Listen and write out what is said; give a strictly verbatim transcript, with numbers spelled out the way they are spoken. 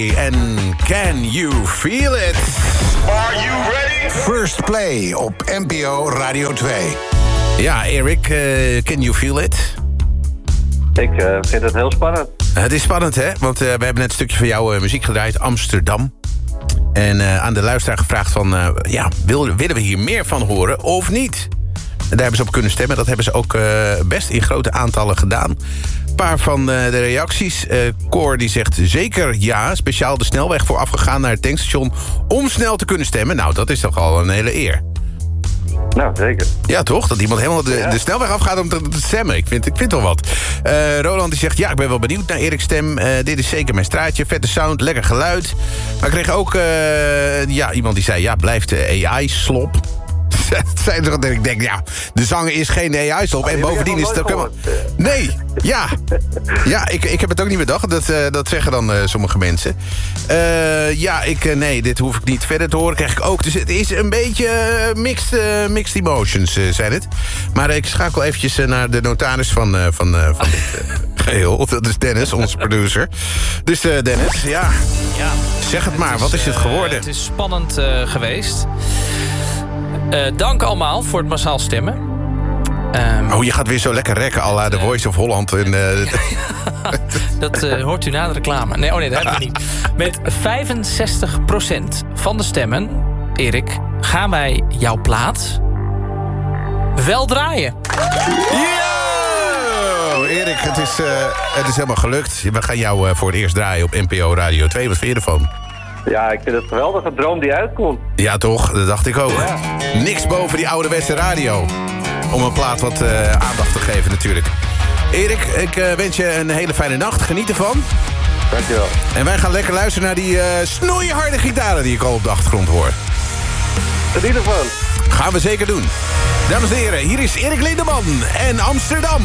En Can You Feel It? Are you ready? First Play op N P O Radio twee. Ja, Erik, uh, Can You Feel It? Ik uh, vind het heel spannend. Het is spannend, hè? Want uh, we hebben net een stukje van jouw uh, muziek gedraaid, Amsterdam. En uh, aan de luisteraar gevraagd van... Uh, ja, wil, willen we hier meer van horen of niet? En daar hebben ze op kunnen stemmen. Dat hebben ze ook uh, best in grote aantallen gedaan. Een paar van uh, de reacties. Uh, Cor die zegt zeker ja. Speciaal de snelweg voor afgegaan naar het tankstation... om snel te kunnen stemmen. Nou, dat is toch al een hele eer. Nou, zeker. Ja, toch? Dat iemand helemaal de, ja. de snelweg afgaat om te, te stemmen. Ik vind, ik vind toch wat. Uh, Roland die zegt, ja, ik ben wel benieuwd naar Erik's stem. Uh, dit is zeker mijn straatje. Vette sound, lekker geluid. Maar ik kreeg ook uh, ja, iemand die zei, ja, blijft de A I-slop. Zijn er, ik denk, ja, de zanger is geen A I-slop. Oh, en bovendien is het ook helemaal... Nee, ja. Ja, ik, ik heb het ook niet bedacht. Dat, uh, dat zeggen dan uh, sommige mensen. Uh, ja, ik, uh, nee, dit hoef ik niet verder te horen. Krijg ik ook. Dus het is een beetje uh, mixed, uh, mixed emotions, uh, zijn het. Maar uh, ik schakel eventjes uh, naar de notaris van, uh, van, uh, van dit uh, geheel. Dat is Dennis, onze producer. Dus uh, Dennis, ja. ja. Zeg het maar, het is, wat is het geworden? Uh, het is spannend uh, geweest. Uh, dank allemaal voor het massaal stemmen. Um, oh, je gaat weer zo lekker rekken, à la The Voice of Holland. En, uh, dat uh, hoort u na de reclame. Nee, oh nee, dat hebben we niet. Met vijfenzestig procent van de stemmen, Erik, gaan wij jouw plaat wel draaien. Yo! Erik, het is, uh, het is helemaal gelukt. We gaan jou uh, voor het eerst draaien op N P O Radio twee. Wat vind je ervan? Ja, ik vind het geweldig, een droom die uitkomt. Ja, toch? Dat dacht ik ook. Ja. Niks boven die ouderwetse radio. Om een plaat wat uh, aandacht te geven natuurlijk. Erik, ik uh, wens je een hele fijne nacht. Geniet ervan. Dankjewel. En wij gaan lekker luisteren naar die uh, snoeiharde gitaren die ik al op de achtergrond hoor. Geniet ervan. Gaan we zeker doen. Dames en heren, hier is Erik Lindeman en Amsterdam.